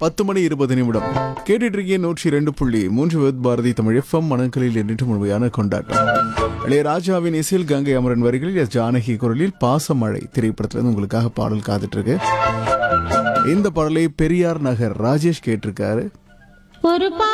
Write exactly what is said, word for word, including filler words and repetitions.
பத்து மணி இருபது நிமிடம் கேட்டுட்டு இருக்கீங்க நூற்றி ரெண்டு புள்ளி மூன்று வித் பாரதி தமிழ் எஃப்எம் மனங்களில் என்று முழுமையான கொண்டாட்டம். இளையராஜாவின் இசையில் கங்கை அமரன் வரிகளில் எஸ் ஜானகி குரலில் பாசமழை திரைப்படத்திலிருந்து உங்களுக்காக பாடல் காத்துட்டு இருக்கு. இந்த பாடலை பெரியார் நகர் ராஜேஷ் கேட்டிருக்காரு.